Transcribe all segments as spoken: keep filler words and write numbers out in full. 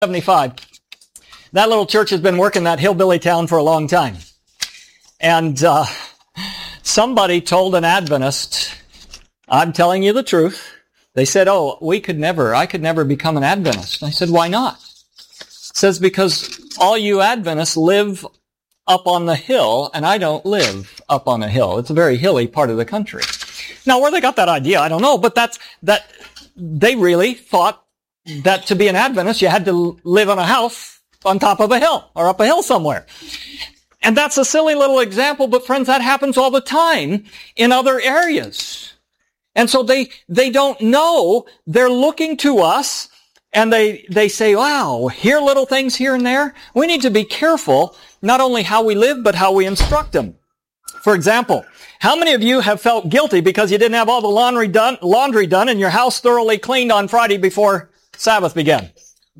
seventy-five. That little church has been working that hillbilly town for a long time. And uh, somebody told an Adventist, I'm telling you the truth. They said, oh, we could never, I could never become an Adventist. I said, why not? It says, because all you Adventists live up on the hill, and I don't live up on a hill. It's a very hilly part of the country. Now, where they got that idea, I don't know, but that's, that, they really thought that to be an Adventist, you had to live on a house on top of a hill or up a hill somewhere. And that's a silly little example, but friends, that happens all the time in other areas. And so they, they don't know. They're looking to us and they, they say, wow, here little things here and there. We need to be careful, not only how we live, but how we instruct them. For example, how many of you have felt guilty because you didn't have all the laundry done, laundry done and your house thoroughly cleaned on Friday before Sabbath began?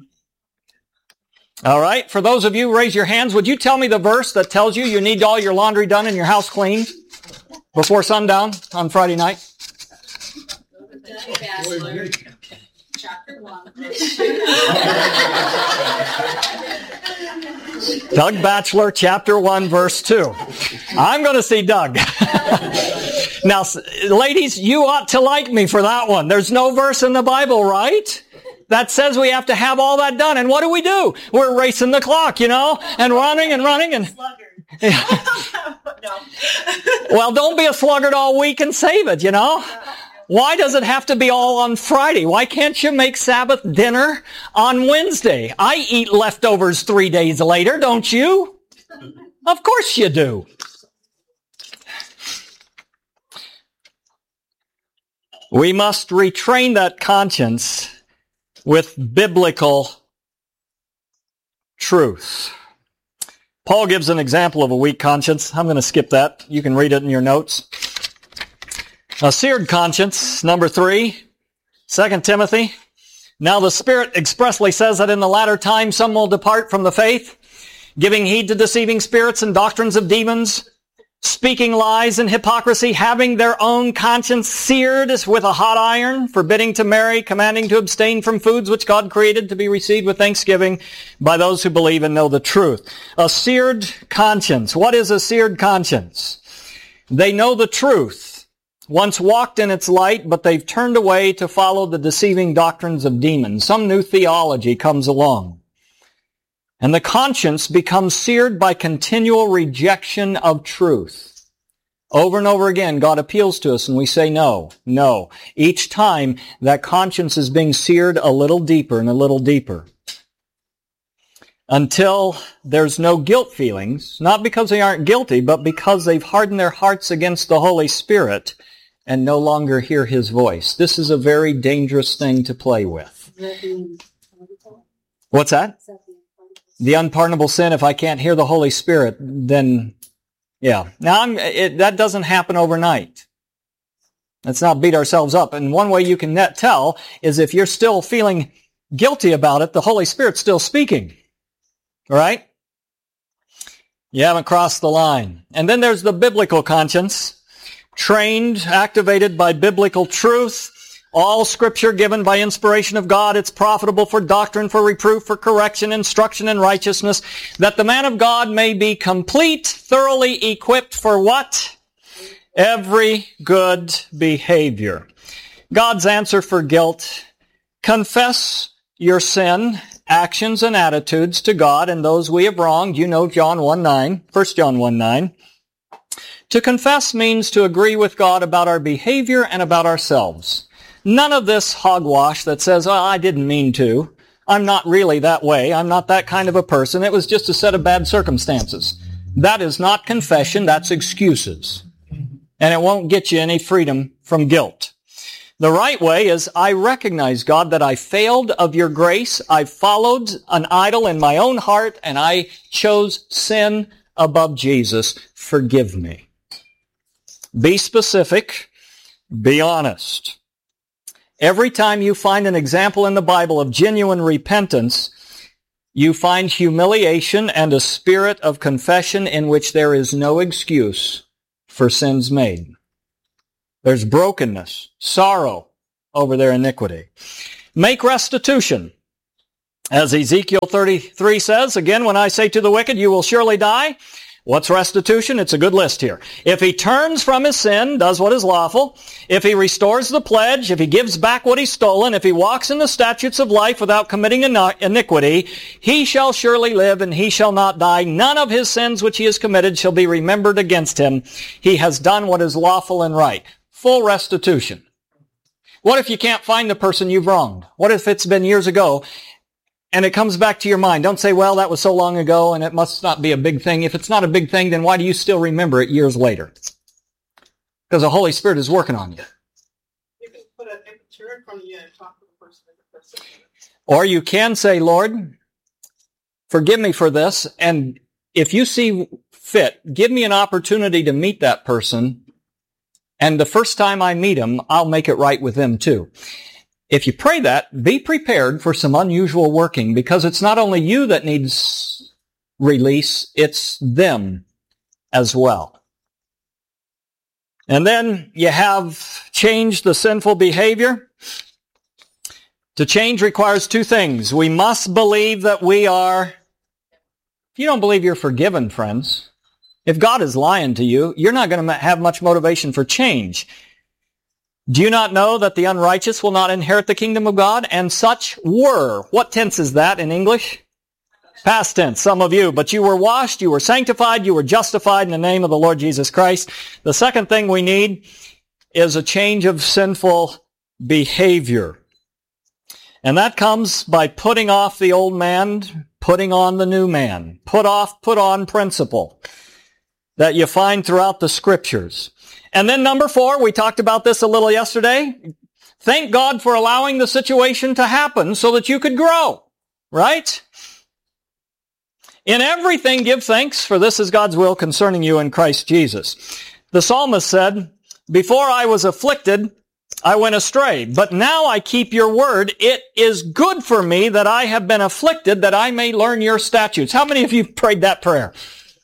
All right. For those of you, raise your hands. Would you tell me the verse that tells you you need all your laundry done and your house cleaned before sundown on Friday night? Bachelor, chapter one. Doug Batchelor, chapter one, verse two. I'm going to see Doug. Now, ladies, you ought to like me for that one. There's no verse in the Bible, right? That says we have to have all that done. And what do we do? We're racing the clock, you know, and running and running and... Yeah. No. Well, don't be a sluggard all week and save it, you know. Why does it have to be all on Friday? Why can't you make Sabbath dinner on Wednesday? I eat leftovers three days later, don't you? Of course you do. We must retrain that conscience with biblical truth. Paul gives an example of a weak conscience. I'm going to skip that. You can read it in your notes. A seared conscience, number three, Second Timothy. Now the Spirit expressly says that in the latter time some will depart from the faith, giving heed to deceiving spirits and doctrines of demons, speaking lies and hypocrisy, having their own conscience seared with a hot iron, forbidding to marry, commanding to abstain from foods which God created to be received with thanksgiving by those who believe and know the truth. A seared conscience. What is a seared conscience? They know the truth, once walked in its light, but they've turned away to follow the deceiving doctrines of demons. Some new theology comes along. And the conscience becomes seared by continual rejection of truth. Over and over again, God appeals to us and we say no, no. Each time, that conscience is being seared a little deeper and a little deeper. Until there's no guilt feelings, not because they aren't guilty, but because they've hardened their hearts against the Holy Spirit and no longer hear His voice. This is a very dangerous thing to play with. What's that? The unpardonable sin, if I can't hear the Holy Spirit, then, yeah. Now, I'm, it, that doesn't happen overnight. Let's not beat ourselves up. And one way you can net tell is if you're still feeling guilty about it, the Holy Spirit's still speaking. Right? You haven't crossed the line. And then there's the biblical conscience, trained, activated by biblical truth. All Scripture given by inspiration of God, it's profitable for doctrine, for reproof, for correction, instruction in righteousness, that the man of God may be complete, thoroughly equipped for what? Every good behavior. God's answer for guilt: confess your sin, actions, and attitudes to God and those we have wronged. You know John one nine, First John one nine. To confess means to agree with God about our behavior and about ourselves. None of this hogwash that says, oh, I didn't mean to. I'm not really that way. I'm not that kind of a person. It was just a set of bad circumstances. That is not confession. That's excuses. And it won't get you any freedom from guilt. The right way is, I recognize, God, that I failed of your grace. I followed an idol in my own heart, and I chose sin above Jesus. Forgive me. Be specific. Be honest. Every time you find an example in the Bible of genuine repentance, you find humiliation and a spirit of confession in which there is no excuse for sins made. There's brokenness, sorrow over their iniquity. Make restitution. As Ezekiel thirty-three says, again, when I say to the wicked, you will surely die. What's restitution? It's a good list here. If he turns from his sin, does what is lawful, if he restores the pledge, if he gives back what he's stolen, if he walks in the statutes of life without committing iniquity, he shall surely live and he shall not die. None of his sins which he has committed shall be remembered against him. He has done what is lawful and right. Full restitution. What if you can't find the person you've wronged? What if it's been years ago and it comes back to your mind? Don't say, well, that was so long ago and it must not be a big thing. If it's not a big thing, then why do you still remember it years later? Because the Holy Spirit is working on you. You can put a picture in front of you and talk to the person. Or you can say, Lord, forgive me for this. And if you see fit, give me an opportunity to meet that person. And the first time I meet him, I'll make it right with them too. If you pray that, be prepared for some unusual working, because it's not only you that needs release, it's them as well. And then you have changed the sinful behavior. To change requires two things. We must believe that we are, if you don't believe you're forgiven, friends, if God is lying to you, you're not going to have much motivation for change. Do you not know that the unrighteous will not inherit the kingdom of God? And such were. What tense is that in English? Past tense, some of you. But you were washed, you were sanctified, you were justified in the name of the Lord Jesus Christ. The second thing we need is a change of sinful behavior. And that comes by putting off the old man, putting on the new man. Put off, put on principle that you find throughout the Scriptures. And then number four, we talked about this a little yesterday. Thank God for allowing the situation to happen so that you could grow, right? In everything give thanks, for this is God's will concerning you in Christ Jesus. The psalmist said, before I was afflicted, I went astray, but now I keep your word. It is good for me that I have been afflicted, that I may learn your statutes. How many of you prayed that prayer?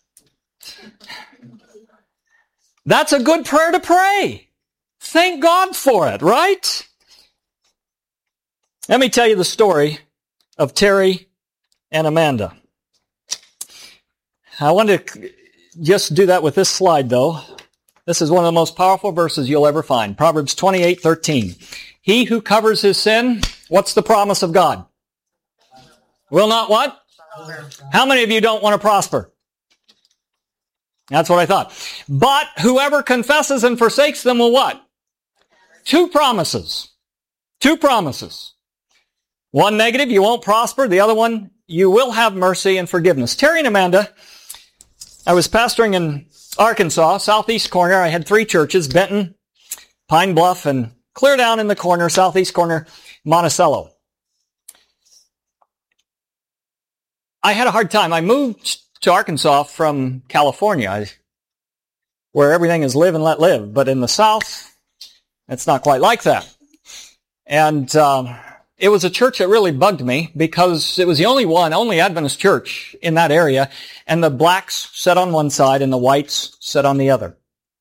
That's a good prayer to pray. Thank God for it, right? Let me tell you the story of Terry and Amanda. I want to just do that with this slide, though. This is one of the most powerful verses you'll ever find. Proverbs twenty-eight thirteen. He who covers his sin, what's the promise of God? Will not what? How many of you don't want to prosper? That's what I thought. But whoever confesses and forsakes them will what? Two promises. Two promises. One negative, you won't prosper. The other one, you will have mercy and forgiveness. Terry and Amanda, I was pastoring in Arkansas, southeast corner. I had three churches, Benton, Pine Bluff, and clear down in the corner, southeast corner, Monticello. I had a hard time. I moved to Arkansas from California, where everything is live and let live. But in the South, it's not quite like that. And um, it was a church that really bugged me because it was the only one, only Adventist church in that area, and the blacks sat on one side and the whites sat on the other.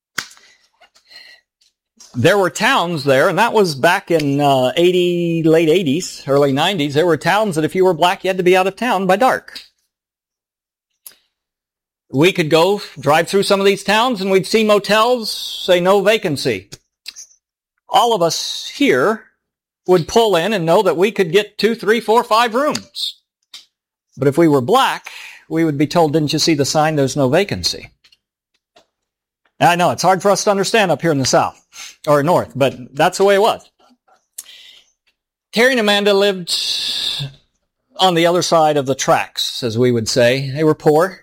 There were towns there, and that was back in uh, eighty, late eighties, early nineties. There were towns that if you were black, you had to be out of town by dark. We could go drive through some of these towns and we'd see motels say no vacancy. All of us here would pull in and know that we could get two, three, four, five rooms. But if we were black, we would be told, didn't you see the sign? There's no vacancy. Now, I know it's hard for us to understand up here in the South or North, but that's the way it was. Terry and Amanda lived on the other side of the tracks, as we would say. They were poor.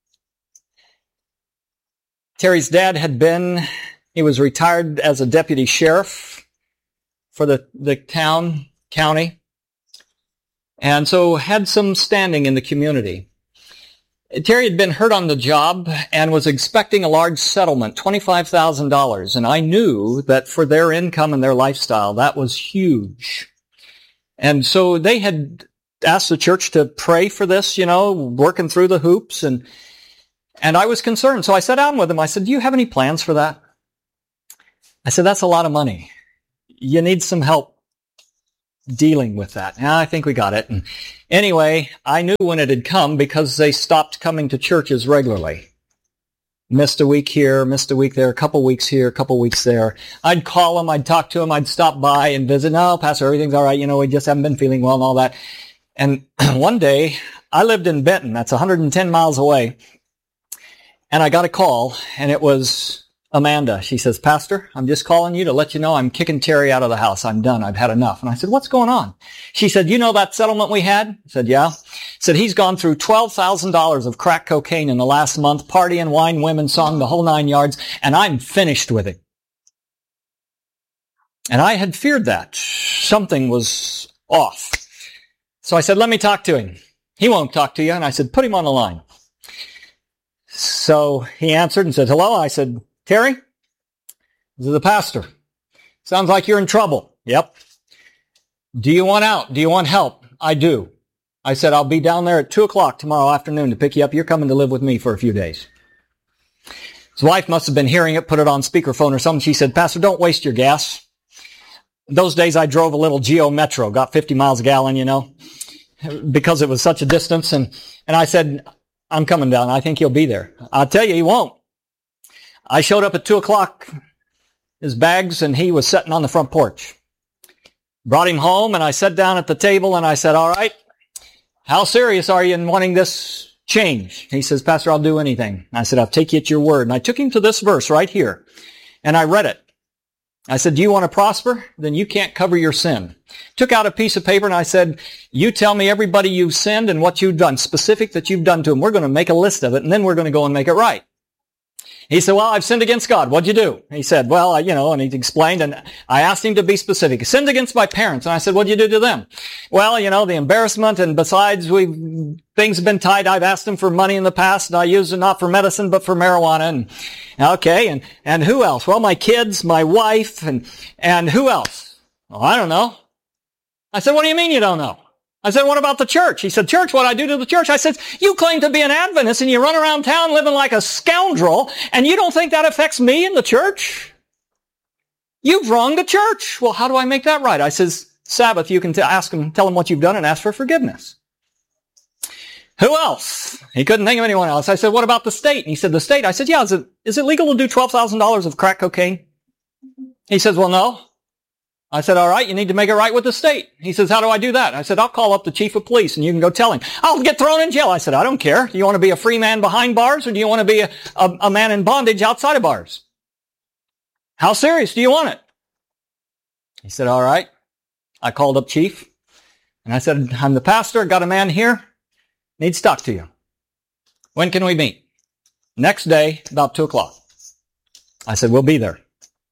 Terry's dad had been, he was retired as a deputy sheriff for the, the town, county, and so had some standing in the community. Terry had been hurt on the job and was expecting a large settlement, twenty-five thousand dollars, and I knew that for their income and their lifestyle, that was huge. And so they had asked the church to pray for this, you know, working through the hoops, and And I was concerned. So I sat down with him. I said, do you have any plans for that? I said, that's a lot of money. You need some help dealing with that. Now, I think we got it. And anyway, I knew when it had come because they stopped coming to churches regularly. Missed a week here, missed a week there, a couple weeks here, a couple weeks there. I'd call them, I'd talk to them, I'd stop by and visit. No, Pastor, everything's all right. You know, we just haven't been feeling well and all that. And one day, I lived in Benton. That's one hundred ten miles away. And I got a call, and it was Amanda. She says, Pastor, I'm just calling you to let you know I'm kicking Terry out of the house. I'm done. I've had enough. And I said, what's going on? She said, you know that settlement we had? I said, yeah. Said, he's gone through twelve thousand dollars of crack cocaine in the last month, partying, wine, women, song, the whole nine yards, and I'm finished with him. And I had feared that. Something was off. So I said, let me talk to him. He won't talk to you. And I said, put him on the line. So he answered and said, hello. I said, Terry, this is the pastor. Sounds like you're in trouble. Yep. Do you want out? Do you want help? I do. I said, I'll be down there at two o'clock tomorrow afternoon to pick you up. You're coming to live with me for a few days. His wife must have been hearing it, put it on speakerphone or something. She said, Pastor, don't waste your gas. Those days I drove a little Geo Metro, got fifty miles a gallon, you know, because it was such a distance. And, and I said, I'm coming down. I think he'll be there. I'll tell you, he won't. I showed up at two o'clock, his bags, and he was sitting on the front porch. Brought him home, and I sat down at the table, and I said, all right, how serious are you in wanting this change? He says, Pastor, I'll do anything. I said, I'll take you at your word. And I took him to this verse right here, and I read it. I said, do you want to prosper? Then you can't cover your sin. Took out a piece of paper and I said, you tell me everybody you've sinned and what you've done, specific that you've done to them. We're going to make a list of it and then we're going to go and make it right. He said, well, I've sinned against God. What'd you do? He said, well, I, you know, and he explained, and I asked him to be specific. He sinned against my parents. And I said, what'd you do to them? Well, you know, the embarrassment, and besides, we things have been tight. I've asked them for money in the past, and I used it not for medicine, but for marijuana. And okay, and, and who else? Well, my kids, my wife, and, and who else? Well, I don't know. I said, what do you mean you don't know? I said, what about the church? He said, church, what I do to the church? I said, you claim to be an Adventist and you run around town living like a scoundrel and you don't think that affects me in the church? You've wronged the church. Well, how do I make that right? I says, Sabbath, you can t- ask him, tell him what you've done and ask for forgiveness. Who else? He couldn't think of anyone else. I said, what about the state? And he said, the state? I said, yeah, is it, is it legal to do twelve thousand dollars of crack cocaine? He says, well, no. I said, all right, you need to make it right with the state. He says, how do I do that? I said, I'll call up the chief of police and you can go tell him. I'll get thrown in jail. I said, I don't care. Do you want to be a free man behind bars or do you want to be a, a, a man in bondage outside of bars? How serious do you want it? He said, all right. I called up chief and I said, I'm the pastor. Got a man here. Needs to talk to you. When can we meet? Next day, about two o'clock. I said, we'll be there.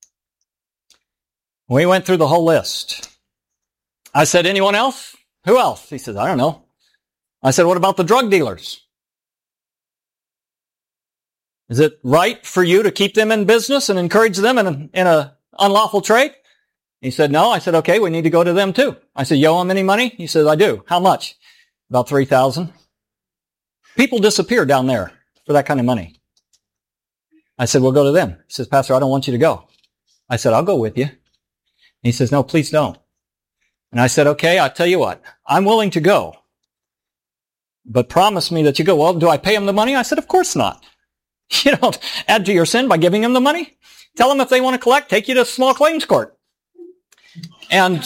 We went through the whole list. I said, anyone else? Who else? He says, I don't know. I said, what about the drug dealers? Is it right for you to keep them in business and encourage them in a, in a unlawful trade? He said, no. I said, okay, we need to go to them too. I said, you owe them any money? He says, I do. How much? About three thousand. People disappear down there for that kind of money. I said, we'll go to them. He says, Pastor, I don't want you to go. I said, I'll go with you. He says, no, please don't. And I said, okay, I'll tell you what. I'm willing to go. But promise me that you go. Well, do I pay him the money? I said, of course not. You don't add to your sin by giving him the money. Tell them if they want to collect, take you to small claims court. And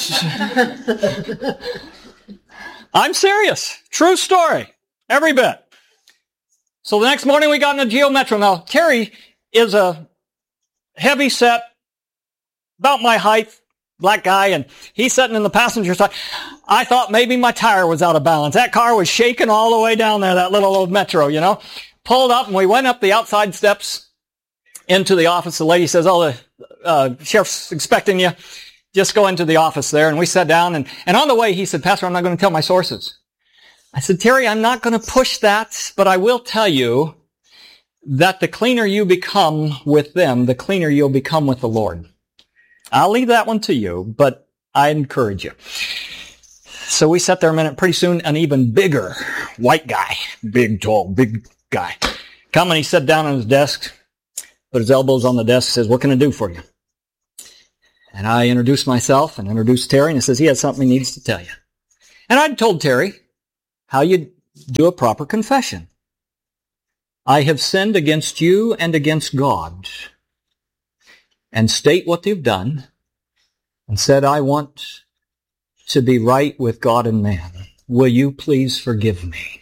I'm serious. True story. Every bit. So the next morning we got in a Geo Metro. Now, Terry is a heavy set, about my height, black guy, and he's sitting in the passenger side. I thought maybe my tire was out of balance. That car was shaking all the way down there, that little old Metro, you know. Pulled up, and we went up the outside steps into the office. The lady says, oh, the uh, sheriff's expecting you. Just go into the office there. And we sat down, and, and on the way, he said, Pastor, I'm not going to tell my sources. I said, Terry, I'm not going to push that, but I will tell you that the cleaner you become with them, the cleaner you'll become with the Lord. I'll leave that one to you, but I encourage you. So we sat there a minute. Pretty soon, an even bigger white guy, big, tall, big guy, come and he sat down on his desk, put his elbows on the desk, says, what can I do for you? And I introduced myself and introduced Terry, and he says he has something he needs to tell you. And I'd told Terry how you do a proper confession. I have sinned against you and against God. And state what you've done, and said, I want to be right with God and man. Will you please forgive me?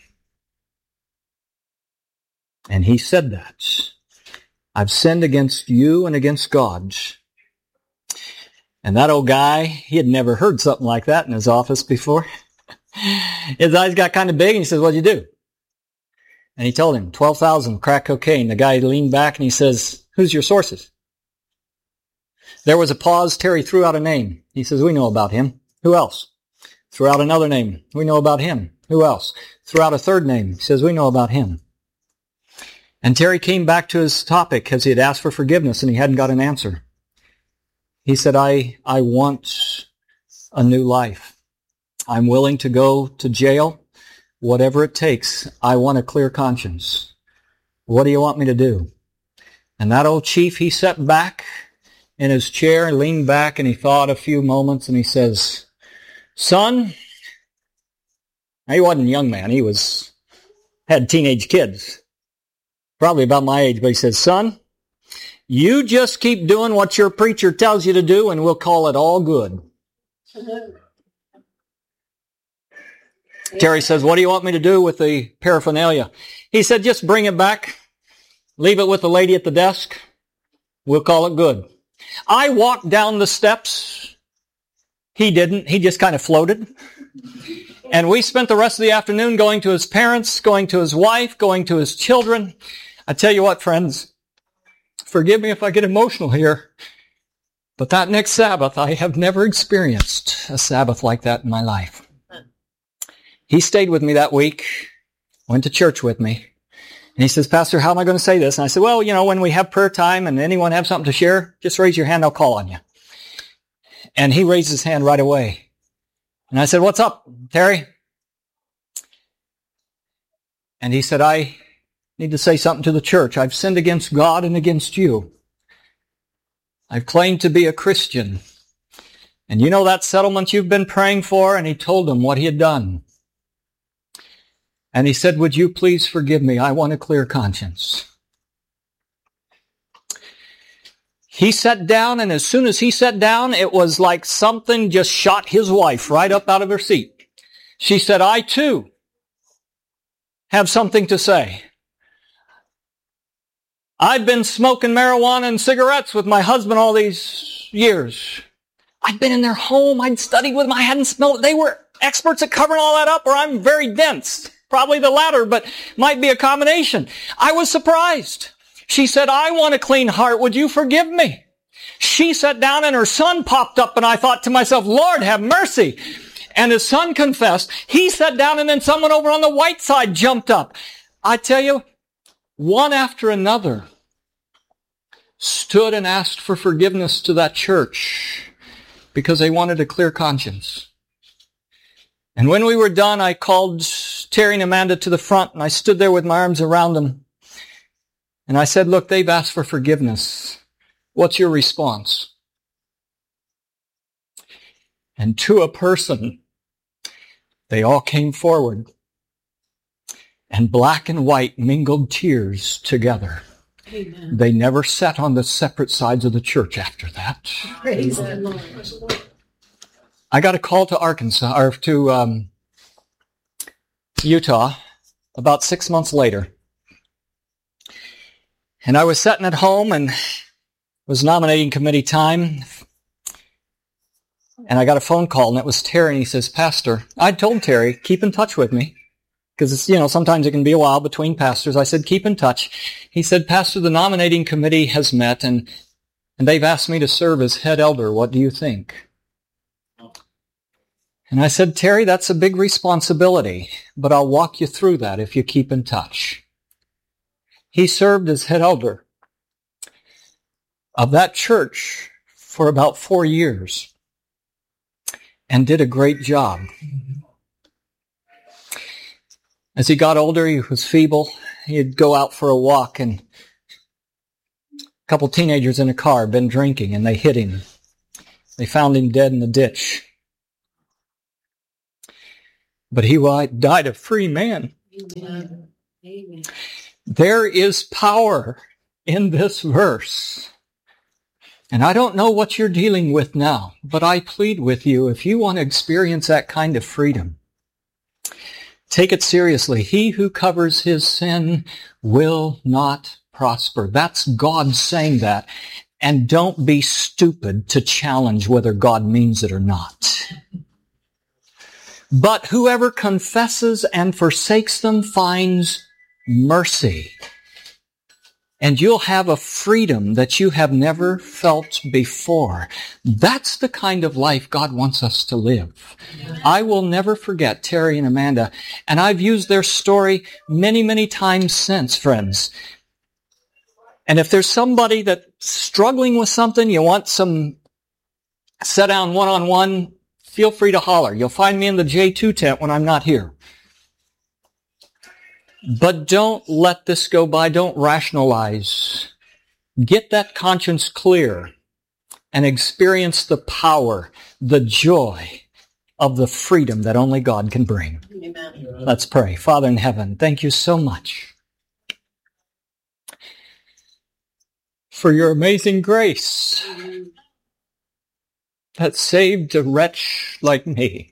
And he said that. I've sinned against you and against God. And that old guy, he had never heard something like that in his office before. His eyes got kind of big, and he says, what'd you do? And he told him, twelve thousand crack cocaine. The guy leaned back and he says, who's your sources? There was a pause. Terry threw out a name. He says, we know about him. Who else? Threw out another name. We know about him. Who else? Threw out a third name. He says, we know about him. And Terry came back to his topic because he had asked for forgiveness and he hadn't got an answer. He said, I, I want a new life. I'm willing to go to jail, whatever it takes. I want a clear conscience. What do you want me to do? And that old chief, he sat back in his chair and leaned back and he thought a few moments and he says, son, now he wasn't a young man. He was, had teenage kids, probably about my age, but he says, son, you just keep doing what your preacher tells you to do and we'll call it all good. Terry says, what do you want me to do with the paraphernalia? He said, just bring it back. Leave it with the lady at the desk. We'll call it good. I walked down the steps. He didn't. He just kind of floated. And we spent the rest of the afternoon going to his parents, going to his wife, going to his children. I tell you what, friends, forgive me if I get emotional here, but that next Sabbath, I have never experienced a Sabbath like that in my life. He stayed with me that week, went to church with me, and he says, Pastor, how am I going to say this? And I said, well, you know, when we have prayer time and anyone have something to share, just raise your hand, I'll call on you. And he raised his hand right away. And I said, what's up, Terry? And he said, I need to say something to the church. I've sinned against God and against you. I've claimed to be a Christian. And you know that settlement you've been praying for? And he told them what he had done. And he said, would you please forgive me? I want a clear conscience. He sat down, and as soon as he sat down, it was like something just shot his wife right up out of her seat. She said, I too have something to say. I've been smoking marijuana and cigarettes with my husband all these years. I'd been in their home. I'd studied with them. I hadn't smelled it. They were experts at covering all that up, or I'm very dense. Probably the latter, but might be a combination. I was surprised. She said, I want a clean heart. Would you forgive me? She sat down and her son popped up, and I thought to myself, Lord, have mercy. And his son confessed. He sat down, and then someone over on the white side jumped up. I tell you, one after another stood and asked for forgiveness to that church because they wanted a clear conscience. And when we were done, I called Terry and Amanda to the front, and I stood there with my arms around them. And I said, look, they've asked for forgiveness. What's your response? And to a person, they all came forward, and black and white mingled tears together. Amen. They never sat on the separate sides of the church after that. Praise the Lord. I got a call to Arkansas, or to um, Utah, about six months later. And I was sitting at home, and it was nominating committee time. And I got a phone call, and it was Terry, and he says, Pastor, I told Terry, keep in touch with me. Because, it's, you know, sometimes it can be a while between pastors. I said, keep in touch. He said, Pastor, the nominating committee has met, and, and they've asked me to serve as head elder. What do you think? And I said, Terry, that's a big responsibility, but I'll walk you through that if you keep in touch. He served as head elder of that church for about four years and did a great job. As he got older, he was feeble. He'd go out for a walk, and a couple teenagers in a car had been drinking, and they hit him. They found him dead in the ditch. But he died a free man. Amen. Amen. There is power in this verse. And I don't know what you're dealing with now, but I plead with you, if you want to experience that kind of freedom, take it seriously. He who covers his sin will not prosper. That's God saying that. And don't be stupid to challenge whether God means it or not. But whoever confesses and forsakes them finds mercy. And you'll have a freedom that you have never felt before. That's the kind of life God wants us to live. Yeah. I will never forget Terry and Amanda, and I've used their story many, many times since, friends. And if there's somebody that's struggling with something, you want some sit down one-on-one, feel free to holler. You'll find me in the J two tent when I'm not here. But don't let this go by. Don't rationalize. Get that conscience clear and experience the power, the joy of the freedom that only God can bring. Amen. Let's pray. Father in heaven, thank you so much for your amazing grace that saved a wretch like me.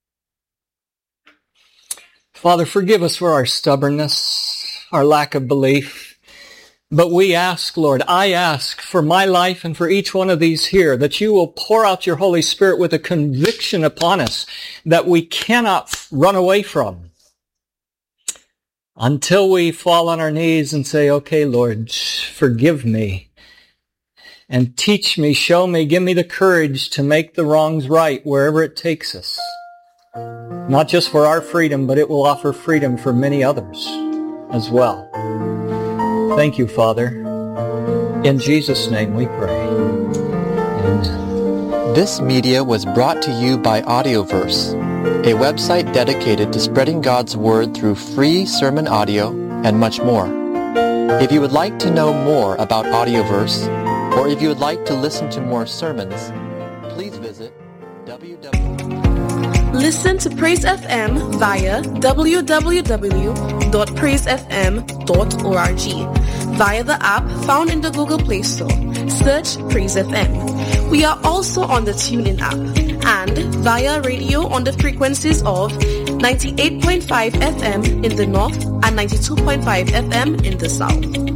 Father, forgive us for our stubbornness, our lack of belief. But we ask, Lord, I ask for my life and for each one of these here, that you will pour out your Holy Spirit with a conviction upon us that we cannot run away from until we fall on our knees and say, okay, Lord, forgive me and teach me, show me, give me the courage to make the wrongs right wherever it takes us. Not just for our freedom, but it will offer freedom for many others as well. Thank you, Father. In Jesus' name we pray. Amen. This media was brought to you by Audioverse, a website dedicated to spreading God's Word through free sermon audio and much more. If you would like to know more about Audioverse, or if you would like to listen to more sermons, please visit w w w Listen to Praise F M via w w w dot praise f m dot org, via the app found in the Google Play Store. Search Praise F M. We are also on the TuneIn app and via radio on the frequencies of ninety-eight point five F M in the north and ninety-two point five F M in the south.